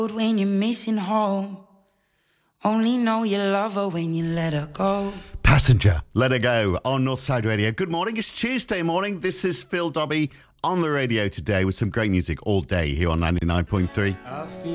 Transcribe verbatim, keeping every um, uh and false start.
When you're missing home, only know you love her when you let her go. Passenger, let her go on Northside Radio. Good morning, it's Tuesday morning. This is Phil Dobby on the radio today with some great music all day here on ninety-nine point three.